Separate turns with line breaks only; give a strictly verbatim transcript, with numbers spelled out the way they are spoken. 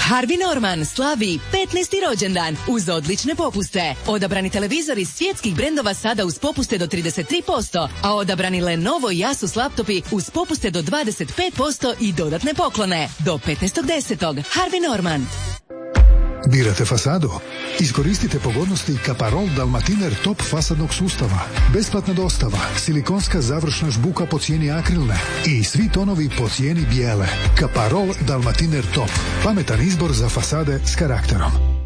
Harvey Norman slavi petnaesti rođendan uz odlične popuste. Odabrani televizori svjetskih brendova sada uz popuste do trideset tri posto, a odabrani Lenovo i Asus laptopi uz popuste do dvadeset pet posto i dodatne poklone. Do petnaestog desetog Harvey Norman.
Birate fasadu? Iskoristite pogodnosti Kaparol Dalmatiner Top fasadnog sustava. Besplatna dostava, silikonska završna žbuka po cijeni akrilne i svi tonovi po cijeni bijele. Kaparol Dalmatiner Top. Pametan izbor za fasade s karakterom.